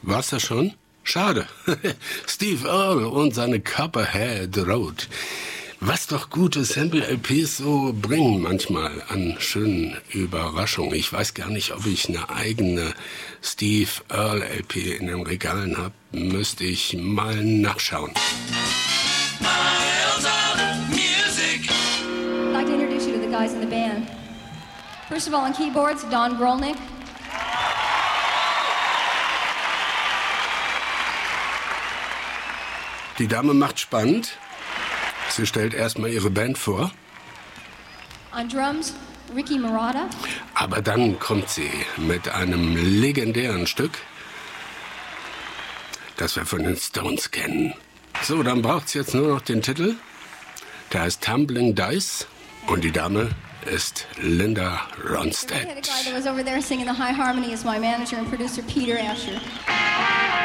War's das schon? Schade. Steve Earle und seine Copperhead Road. Was doch gute Sample-LPs so bringen manchmal an schönen Überraschungen. Ich weiß gar nicht, ob ich eine eigene Steve Earle-LP in den Regalen habe. Müsste ich mal nachschauen. I'd like to introduce you to the guys in the band. First of all, on keyboards, Don Grolnick. Die Dame macht spannend. Sie stellt erstmal ihre Band vor. On drums, Ricky Marotta. Aber dann kommt sie mit einem legendären Stück, das wir von den Stones kennen. So, dann braucht's jetzt nur noch den Titel. Der heißt Tumbling Dice und die Dame ist Linda Ronstadt. The guy that was over there singing the high harmony is my manager and producer Peter Asher.